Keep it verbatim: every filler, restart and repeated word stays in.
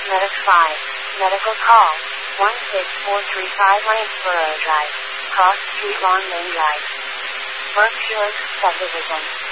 Medic five. Medical call. one six four three five Lanesboro Drive. Cross Street Long Main Drive. Berkshire Subdivision.